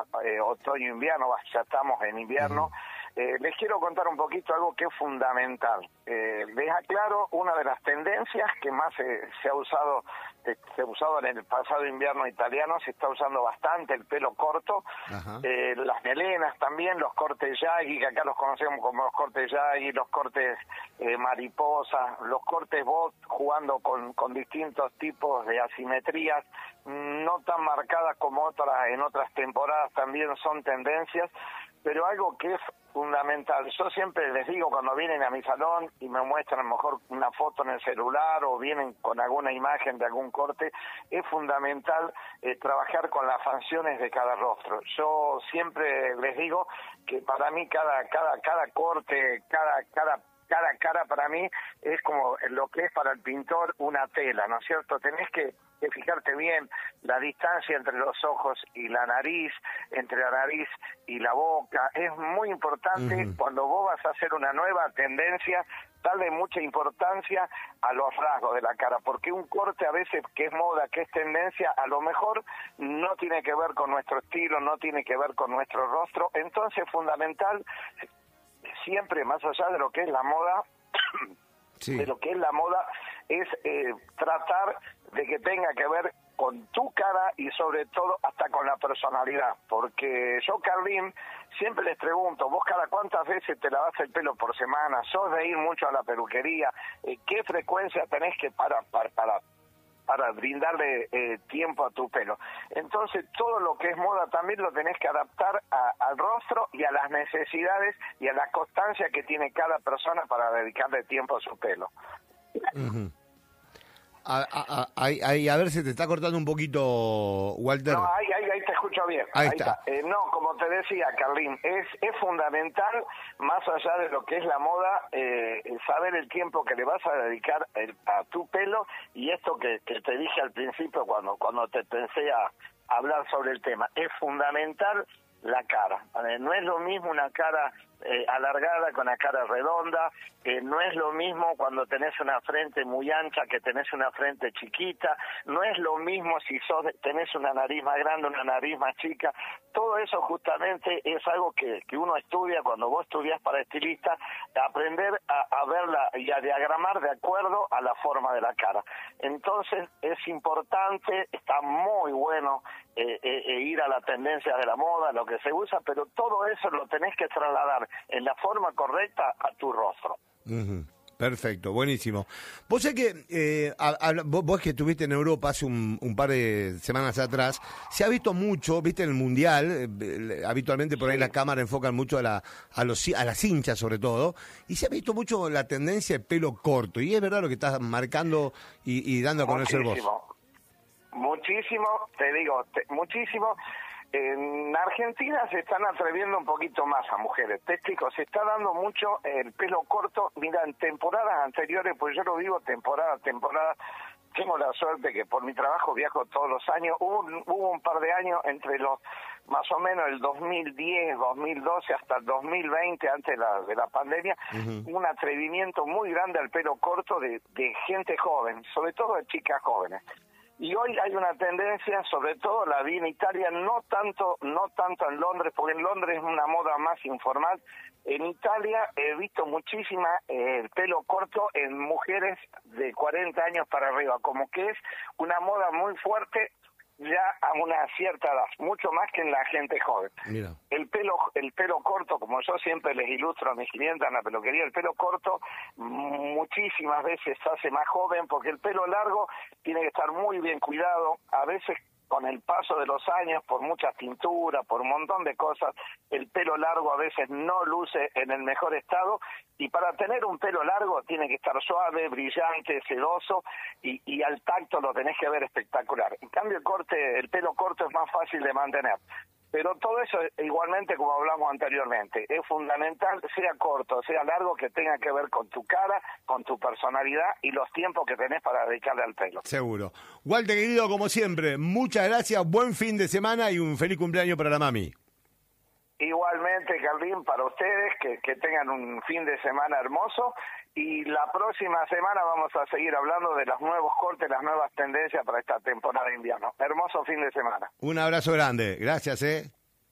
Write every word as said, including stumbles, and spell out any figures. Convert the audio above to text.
eh, otoño-invierno, ya estamos en invierno. Uh-huh. eh, les quiero contar un poquito algo que es fundamental. Eh, les aclaro una de las tendencias que más se, se ha usado eh, se ha usado en el pasado invierno italiano, se está usando bastante el pelo corto, uh-huh. eh, las melenas también, los cortes yagi, que acá los conocemos como los cortes yagi, los cortes eh, mariposa, los cortes bot, jugando con, con distintos tipos de asimetrías, no tan marcadas como otras en otras temporadas, también son tendencias, pero algo que es fundamental. Yo siempre les digo cuando vienen a mi salón y me muestran a lo mejor una foto en el celular o vienen con alguna imagen de algún corte, es fundamental eh, trabajar con las facciones de cada rostro. Yo siempre les digo que para mí cada cada cada corte, cada cada cada cara para mí es como lo que es para el pintor una tela, ¿no es cierto? Tenés que, que fijarte bien la distancia entre los ojos y la nariz, entre la nariz y la boca. Es muy importante uh-huh. cuando vos vas a hacer una nueva tendencia, darle mucha importancia a los rasgos de la cara, porque un corte a veces que es moda, que es tendencia, a lo mejor no tiene que ver con nuestro estilo, no tiene que ver con nuestro rostro. Entonces es fundamental siempre, más allá de lo que es la moda, sí. de lo que es la moda, es eh, tratar de que tenga que ver con tu cara y sobre todo hasta con la personalidad, porque yo, Carlín, siempre les pregunto, vos cada cuántas veces te lavas el pelo por semana, sos de ir mucho a la peluquería, eh, ¿qué frecuencia tenés que para para, para para brindarle eh, tiempo a tu pelo? Entonces todo lo que es moda también lo tenés que adaptar a, al rostro y a las necesidades y a la constancia que tiene cada persona para dedicarle tiempo a su pelo. Uh-huh. A, a, a, a, a ver, se te está cortando un poquito, Walter. No, ahí, ahí, ahí te escucho bien. Ahí, ahí está. está. Eh, no, como te decía, Carlín, es, es fundamental, más allá de lo que es la moda, eh, saber el tiempo que le vas a dedicar el, a tu pelo, y esto que, que te dije al principio cuando, cuando te pensé a hablar sobre el tema. Es fundamental la cara. Eh, no es lo mismo una cara eh, alargada con una cara redonda, eh, no es lo mismo cuando tenés una frente muy ancha que tenés una frente chiquita, no es lo mismo si sos, tenés una nariz más grande, una nariz más chica. Todo eso justamente es algo que, que uno estudia cuando vos estudias para estilista, aprender a, a verla y a diagramar de acuerdo a la forma de la cara. Entonces es importante, está muy bueno eh, eh, ir a la tendencia de la moda, lo que se usa, pero todo eso lo tenés que trasladar en la forma correcta a tu rostro. Uh-huh. Perfecto, buenísimo. Vos sé que, eh, a, a, vos, vos que estuviste en Europa hace un, un par de semanas atrás, se ha visto mucho, viste, en el Mundial, eh, habitualmente por ahí sí. La cámara enfocan mucho a, la, a, los, a las hinchas sobre todo, y se ha visto mucho la tendencia de pelo corto, y es verdad lo que estás marcando y, y dando a conocer vos. Muchísimo, te digo, te, muchísimo. En Argentina se están atreviendo un poquito más a mujeres. Te explico, se está dando mucho el pelo corto. Mira, en temporadas anteriores, pues yo lo digo temporada a temporada, tengo la suerte que por mi trabajo viajo todos los años. Hubo un, hubo un par de años entre los, más o menos el dos mil diez, dos mil doce hasta el dos mil veinte, antes de la, de la pandemia, uh-huh. un atrevimiento muy grande al pelo corto de, de gente joven, sobre todo de chicas jóvenes. Y hoy hay una tendencia, sobre todo la vi en Italia, no tanto no tanto en Londres, porque en Londres es una moda más informal. En Italia he visto muchísima eh, el pelo corto en mujeres de cuarenta años para arriba, como que es una moda muy fuerte ya a una cierta edad, mucho más que en la gente joven. Mira. El pelo el pelo corto, como yo siempre les ilustro a mis clientes en la peluquería, el pelo corto muchísimas veces se hace más joven, porque el pelo largo tiene que estar muy bien cuidado. A veces con el paso de los años, por muchas tinturas, por un montón de cosas, el pelo largo a veces no luce en el mejor estado, y para tener un pelo largo tiene que estar suave, brillante, sedoso, y, y al tacto lo tenés que ver espectacular. En cambio el corte, el pelo corto es más fácil de mantener. Pero todo eso, igualmente como hablamos anteriormente, es fundamental, sea corto, sea largo, que tenga que ver con tu cara, con tu personalidad y los tiempos que tenés para dedicarle al pelo. Seguro. Walter, querido, como siempre, muchas gracias, buen fin de semana y un feliz cumpleaños para la mami. Igualmente, Carlín, para ustedes, que, que tengan un fin de semana hermoso, y la próxima semana vamos a seguir hablando de los nuevos cortes, las nuevas tendencias para esta temporada de invierno. Hermoso fin de semana. Un abrazo grande, gracias, eh.